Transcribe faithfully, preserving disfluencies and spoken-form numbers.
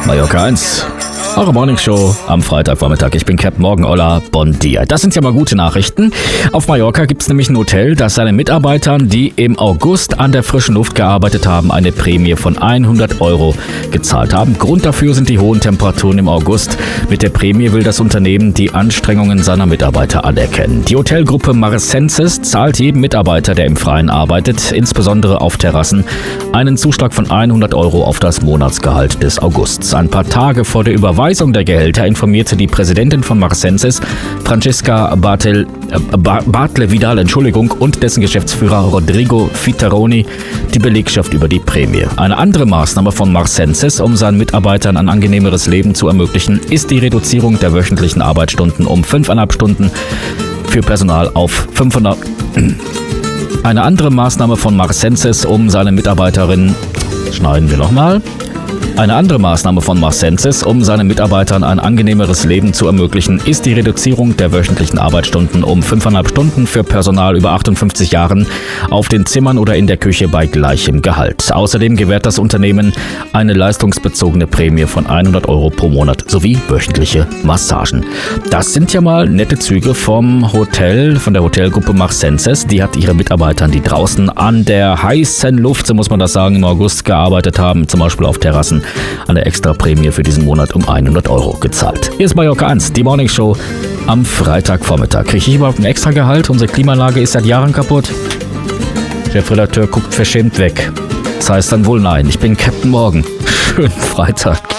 Mallorca eins. Eure Morningshow am Freitagvormittag. Ich bin Captain Morgan. Hola, bon dia. Das sind ja mal gute Nachrichten. Auf Mallorca gibt es nämlich ein Hotel, das seinen Mitarbeitern, die im August an der frischen Luft gearbeitet haben, eine Prämie von hundert Euro gezahlt haben. Grund dafür sind die hohen Temperaturen im August. Mit der Prämie will das Unternehmen die Anstrengungen seiner Mitarbeiter anerkennen. Die Hotelgruppe Marsenses zahlt jedem Mitarbeiter, der im Freien arbeitet, insbesondere auf Terrassen, einen Zuschlag von hundert Euro auf das Monatsgehalt des Augusts. Ein paar Tage vor der Überweisung der Gehälter informierte die Präsidentin von Marsenses, Francesca Bartel, äh, Bartle Vidal, Entschuldigung, und dessen Geschäftsführer Rodrigo Fittaroni die Belegschaft über die Prämie. Eine andere Maßnahme von Marsenses, um seinen Mitarbeitern ein angenehmeres Leben zu ermöglichen, ist die Reduzierung der wöchentlichen Arbeitsstunden um fünfeinhalb Stunden für Personal auf fünfhundert. Eine andere Maßnahme von Marsenses, um seine Mitarbeiterinnen, schneiden wir nochmal, Eine andere Maßnahme von Marsenses, um seinen Mitarbeitern ein angenehmeres Leben zu ermöglichen, ist die Reduzierung der wöchentlichen Arbeitsstunden um fünfeinhalb Stunden für Personal über achtundfünfzig Jahren auf den Zimmern oder in der Küche bei gleichem Gehalt. Außerdem gewährt das Unternehmen eine leistungsbezogene Prämie von hundert Euro pro Monat sowie wöchentliche Massagen. Das sind ja mal nette Züge vom Hotel, von der Hotelgruppe Marsenses. Die hat ihre Mitarbeitern, die draußen an der heißen Luft, so muss man das sagen, im August gearbeitet haben, zum Beispiel auf Terrassen, eine extra Prämie für diesen Monat um hundert Euro gezahlt. Hier ist Mallorca eins, die Morningshow am Freitagvormittag. Kriege ich überhaupt ein extra Gehalt? Unsere Klimaanlage ist seit Jahren kaputt. Der Chefredakteur guckt verschämt weg. Das heißt dann wohl nein. Ich bin Captain Morgan. Schönen Freitag.